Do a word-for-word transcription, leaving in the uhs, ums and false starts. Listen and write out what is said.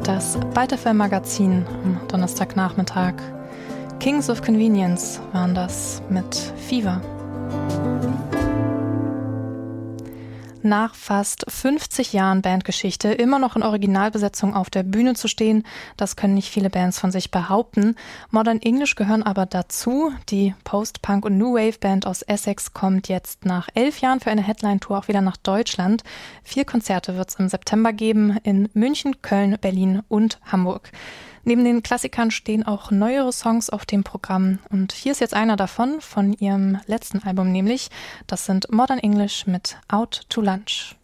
hört das Byte F M Magazin am Donnerstagnachmittag. Kings of Convenience waren das mit Fever. Nach fast fünfzig Jahren Bandgeschichte immer noch in Originalbesetzung auf der Bühne zu stehen, das können nicht viele Bands von sich behaupten. Modern English gehören aber dazu. Die Post-Punk- und New-Wave-Band aus Essex kommt jetzt nach elf Jahren für eine Headline-Tour auch wieder nach Deutschland. Vier Konzerte wird es im September geben in München, Köln, Berlin und Hamburg. Neben den Klassikern stehen auch neuere Songs auf dem Programm. Und hier ist jetzt einer davon, von ihrem letzten Album nämlich. Das sind Modern English mit Out to Lunch.